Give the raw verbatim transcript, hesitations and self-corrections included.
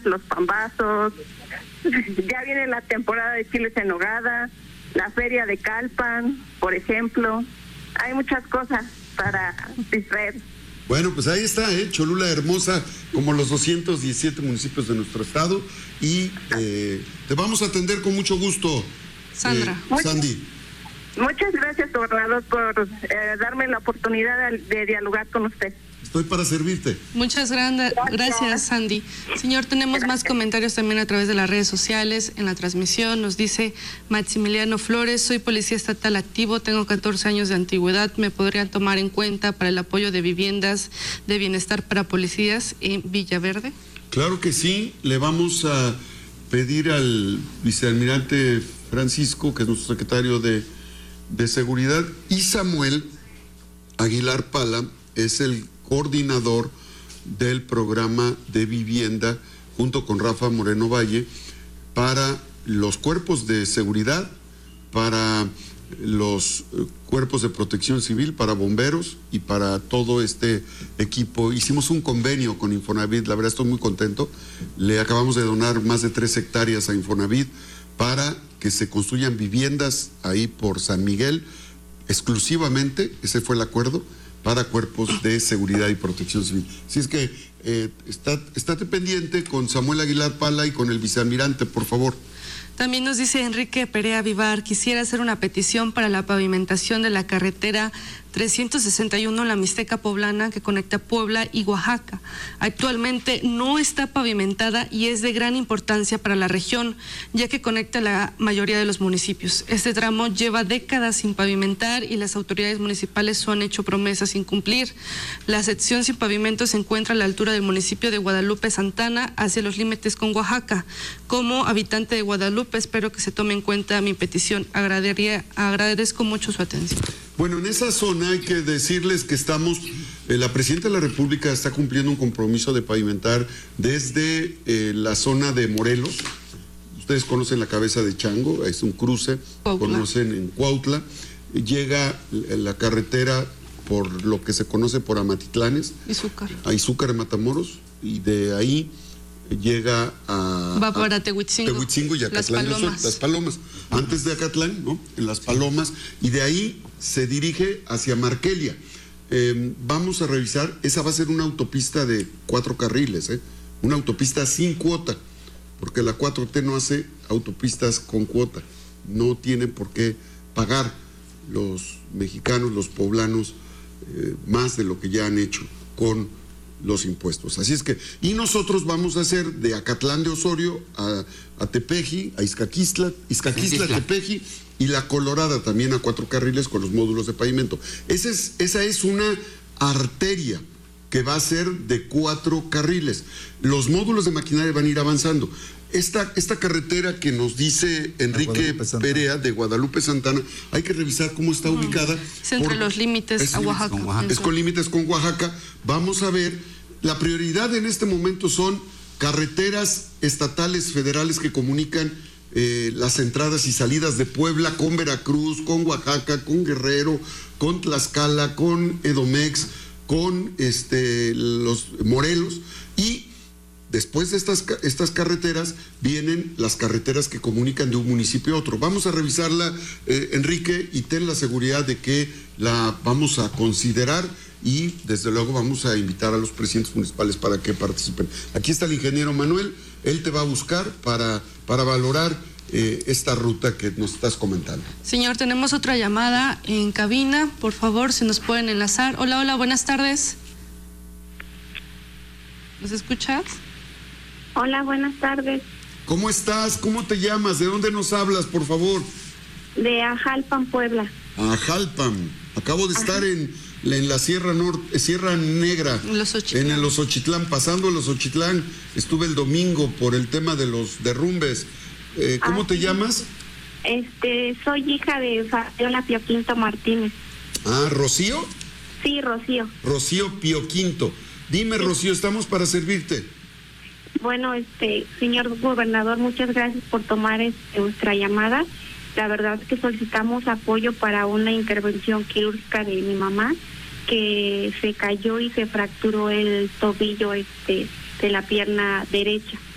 los pambazos, ya viene la temporada de chiles en nogada, la feria de Calpan, por ejemplo. Hay muchas cosas para distraer. Bueno, pues ahí está, ¿eh? Cholula hermosa, como los doscientos diecisiete municipios de nuestro estado, y eh, te vamos a atender con mucho gusto, Sandra. Eh, Sandy. Muchas gracias, gobernador, por eh, darme la oportunidad de, de dialogar con usted. Estoy para servirte. Muchas gracias, gracias, Sandy. Señor, tenemos gracias. Más comentarios también a través de las redes sociales, en la transmisión. Nos dice Maximiliano Flores: soy policía estatal activo, tengo catorce años de antigüedad, me podrían tomar en cuenta para el apoyo de viviendas de bienestar para policías en Villaverde. Claro que sí, le vamos a pedir al vicealmirante Francisco, que es nuestro secretario de, de Seguridad, y Samuel Aguilar Pala es el coordinador del programa de vivienda, junto con Rafa Moreno Valle, para los cuerpos de seguridad, para los cuerpos de protección civil, para bomberos y para todo este equipo. Hicimos un convenio con Infonavit, la verdad estoy muy contento. Le acabamos de donar más de tres hectáreas a Infonavit para que se construyan viviendas ahí por San Miguel, exclusivamente, ese fue el acuerdo, para cuerpos de seguridad y protección civil. Así es que eh, está, estate pendiente con Samuel Aguilar Pala y con el vicealmirante, por favor. También nos dice Enrique Perea Vivar: quisiera hacer una petición para la pavimentación de la carretera trescientos sesenta y uno, la Mixteca Poblana, que conecta Puebla y Oaxaca. Actualmente no está pavimentada y es de gran importancia para la región, ya que conecta la mayoría de los municipios. Este tramo lleva décadas sin pavimentar y las autoridades municipales han hecho promesas sin cumplir. La sección sin pavimento se encuentra a la altura del municipio de Guadalupe Santana, hacia los límites con Oaxaca. Como habitante de Guadalupe, espero que se tome en cuenta mi petición. Agradecería, agradezco mucho su atención. Bueno, en esa zona hay que decirles que estamos, eh, la Presidenta de la República está cumpliendo un compromiso de pavimentar desde eh, la zona de Morelos. Ustedes conocen la Cabeza de Chango, es un cruce, Cuautla. Conocen en Cuautla, llega la carretera por lo que se conoce por Amatitlanes, Izúcar, a Izúcar, Matamoros, y de ahí llega a... Va para Tehuitzingo, Tehuitzingo y Acatlán. Las Palomas. Las Palomas. Antes de Acatlán, ¿no? En Las Palomas. Y de ahí se dirige hacia Marquelia. Eh, vamos a revisar, esa va a ser una autopista de cuatro carriles, ¿eh? Una autopista sin cuota, porque la cuatro T no hace autopistas con cuota. No tienen por qué pagar los mexicanos, los poblanos, eh, más de lo que ya han hecho con los impuestos. Así es que, y nosotros vamos a hacer de Acatlán de Osorio a, a Tepeji, a Izcaquistla, Izcaquistla, Tepeji, y la Colorada también a cuatro carriles con los módulos de pavimento. Esa es, esa es una arteria que va a ser de cuatro carriles. Los módulos de maquinaria van a ir avanzando. Esta, esta carretera que nos dice Enrique Perea de Guadalupe Santana, hay que revisar cómo está uh-huh. ubicada. Es entre los límites es a Oaxaca. Con Oaxaca. Es con límites con Oaxaca. Vamos a ver, la prioridad en este momento son carreteras estatales, federales que comunican eh, las entradas y salidas de Puebla con Veracruz, con Oaxaca, con Guerrero, con Tlaxcala, con Edomex, con este, los Morelos, y después de estas, estas carreteras vienen las carreteras que comunican de un municipio a otro. Vamos a revisarla, eh, Enrique, y ten la seguridad de que la vamos a considerar y desde luego vamos a invitar a los presidentes municipales para que participen. Aquí está el ingeniero Manuel, él te va a buscar para, para valorar eh, esta ruta que nos estás comentando. Señor, tenemos otra llamada en cabina, por favor, se nos pueden enlazar. Hola, hola, buenas tardes. ¿Nos escuchas? Hola, buenas tardes. ¿Cómo estás? ¿Cómo te llamas? ¿De dónde nos hablas, por favor? De Ajalpan, Puebla. Ajalpan. Acabo de Ajá. estar en, en la Sierra Norte, Sierra Negra, Los Ochitlán. en los Ochitlán, pasando los Ochitlán. Estuve el domingo por el tema de los derrumbes. Eh, ¿Cómo ah, te llamas? Este, soy hija de Fabiola Pioquinto Martínez. Ah, ¿Rocío? Sí, Rocío. Rocío Pioquinto. Dime, sí. Rocío, estamos para servirte. Bueno, este, señor gobernador, muchas gracias por tomar este, nuestra llamada. La verdad es que solicitamos apoyo para una intervención quirúrgica de mi mamá, que se cayó y se fracturó el tobillo este de la pierna derecha.